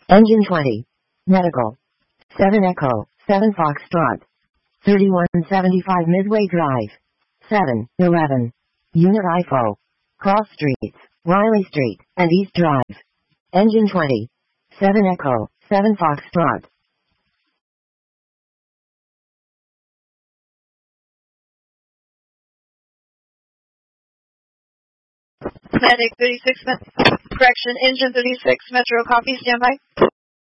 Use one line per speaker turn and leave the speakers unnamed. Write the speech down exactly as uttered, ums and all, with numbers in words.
Engine twenty. Medical. seven Echo, seven Foxtrot. thirty-one seventy-five Midway Drive. seven eleven. Unit I F O. Cross Streets, Riley Street, and East Drive. Engine twenty. seven Echo, seven Foxtrot.
Medic thirty-six, correction, engine thirty-six, Metro, copy, standby.